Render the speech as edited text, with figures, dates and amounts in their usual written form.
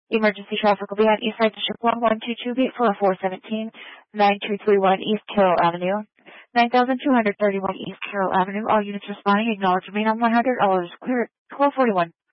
Emergency traffic will be on East Side District 1122 Gate 417, 9231 East Carroll Avenue, 9231 East Carroll Avenue. All units responding, acknowledge remain on 100. All others clear at 1241.